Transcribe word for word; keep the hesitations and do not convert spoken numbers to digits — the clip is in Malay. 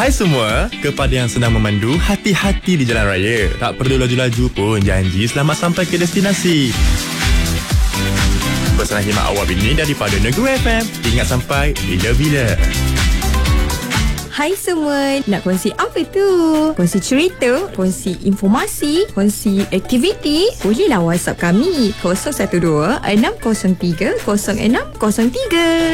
Hai semua, kepada yang sedang memandu, hati-hati di jalan raya. Tak perlu laju-laju pun, janji selamat sampai ke destinasi. Pesanan khidmat awal ini daripada Negeri F M. Ingat sampai bila-bila. Hai semua, nak kongsi apa tu? Kongsi cerita, kongsi informasi, kongsi aktiviti? Bolehlah WhatsApp kami kosong satu dua enam kosong tiga kosong enam kosong tiga.